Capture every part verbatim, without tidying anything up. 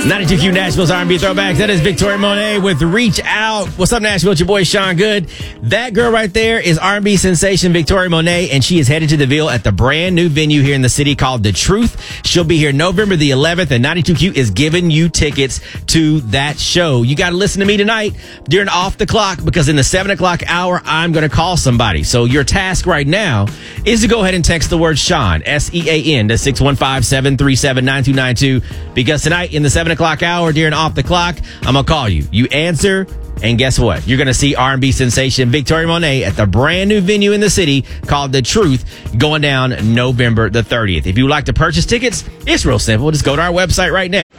ninety-two Q Nashville's R and B Throwbacks. That is Victoria Monet with Reach Out. What's up, Nashville? It's your boy, Sean Good. That girl right there is R and B sensation Victoria Monet, and she is headed to the Ville at the brand new venue here in the city called The Truth. She'll be here November the eleventh, and ninety-two Q is giving you tickets to that show. You got to listen to me tonight during Off the Clock, because in the seven o'clock hour, I'm going to call somebody. So your task right now is to go ahead and text the word Sean, S E A N, to six one five, seven three seven, nine two nine two, because tonight in the seven o'clock hour during Off the Clock, I'm going to call you. You answer, and guess what? You're going to see R and B sensation Victoria Monet at the brand new venue in the city called The Truth, going down November the thirtieth. If you would like to purchase tickets, it's real simple. Just go to our website right now.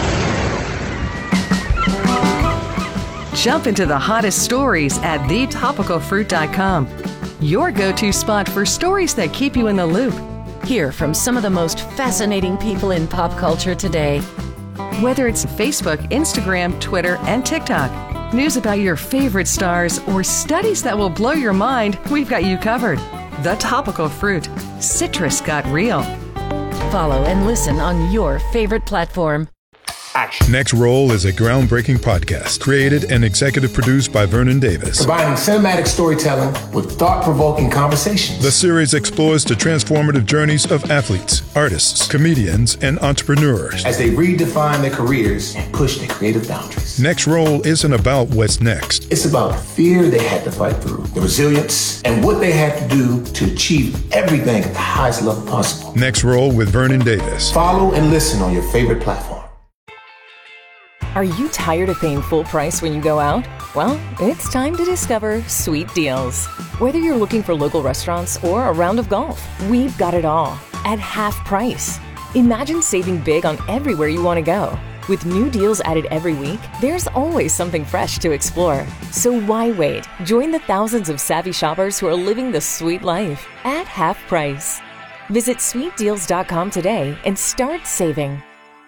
Jump into the hottest stories at the topical fruit dot com. Your go-to spot for stories that keep you in the loop. Hear from some of the most fascinating people in pop culture today. Whether it's Facebook, Instagram, Twitter, and TikTok, news about your favorite stars, or studies that will blow your mind, we've got you covered. The Topical Fruit. Citrus got real. Follow and listen on your favorite platform. Action. Next Roll is a groundbreaking podcast created and executive produced by Vernon Davis. Combining cinematic storytelling with thought-provoking conversations. The series explores the transformative journeys of athletes, artists, comedians, and entrepreneurs as they redefine their careers and push their creative boundaries. Next Roll isn't about what's next. It's about the fear they had to fight through, the resilience, and what they had to do to achieve everything at the highest level possible. Next Roll with Vernon Davis. Follow and listen on your favorite platform. Are you tired of paying full price when you go out? Well, it's time to discover Sweet Deals. Whether you're looking for local restaurants or a round of golf, we've got it all at half price. Imagine saving big on everywhere you want to go. With new deals added every week, there's always something fresh to explore. So why wait? Join the thousands of savvy shoppers who are living the sweet life at half price. Visit sweet deals dot com today and start saving.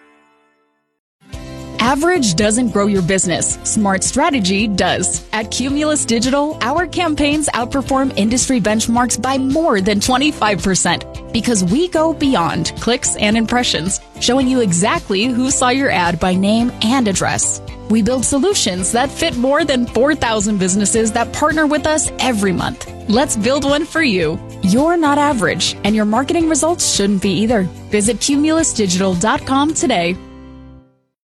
Average doesn't grow your business. Smart strategy does. At Cumulus Digital, our campaigns outperform industry benchmarks by more than twenty-five percent because we go beyond clicks and impressions, showing you exactly who saw your ad by name and address. We build solutions that fit more than four thousand businesses that partner with us every month. Let's build one for you. You're not average, and your marketing results shouldn't be either. Visit cumulus digital dot com today.